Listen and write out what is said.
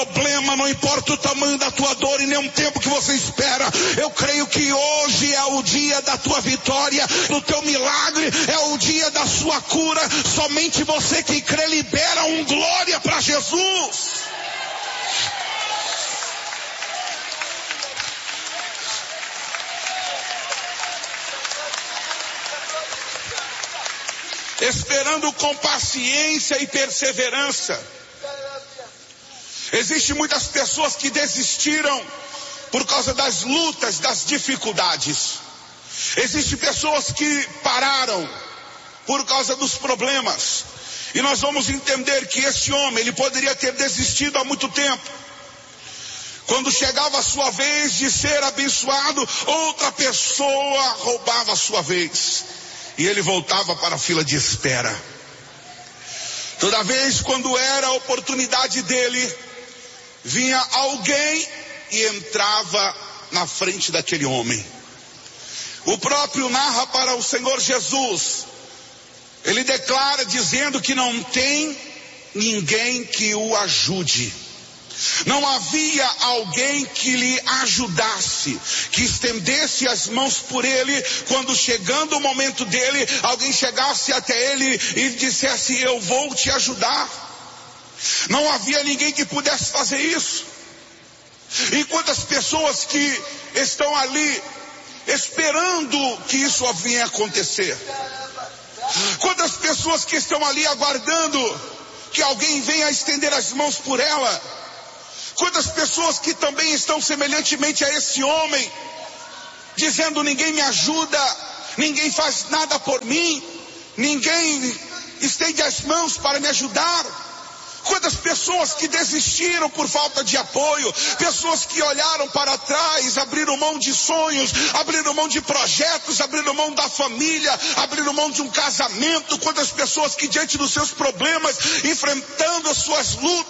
problema, não importa o tamanho da tua dor e nem o tempo que você espera, eu creio que hoje é o dia da tua vitória, do teu milagre, é o dia da sua cura. Somente você que crê libera um glória para Jesus. Esperando com paciência e perseverança. Existem muitas pessoas que desistiram por causa das lutas, das dificuldades. Existem pessoas que pararam por causa dos problemas. E nós vamos entender que esse homem, ele poderia ter desistido há muito tempo. Quando chegava a sua vez de ser abençoado, outra pessoa roubava a sua vez. E ele voltava para a fila de espera. Toda vez quando era a oportunidade dele, vinha alguém e entrava na frente daquele homem. O próprio narra para o Senhor Jesus. Ele declara dizendo que não tem ninguém que o ajude. Não havia alguém que lhe ajudasse, que estendesse as mãos por ele, quando chegando o momento dele, alguém chegasse até ele e dissesse: eu vou te ajudar. Não havia ninguém que pudesse fazer isso. E quantas pessoas que estão ali esperando que isso venha acontecer? Quantas pessoas que estão ali aguardando que alguém venha estender as mãos por ela? Quantas pessoas que também estão semelhantemente a esse homem, dizendo: ninguém me ajuda, ninguém faz nada por mim, ninguém estende as mãos para me ajudar. Quantas pessoas que desistiram por falta de apoio, pessoas que olharam para trás, abriram mão de sonhos, abriram mão de projetos, abriram mão da família, abriram mão de um casamento. Quantas pessoas que diante dos seus problemas, enfrentando as suas lutas,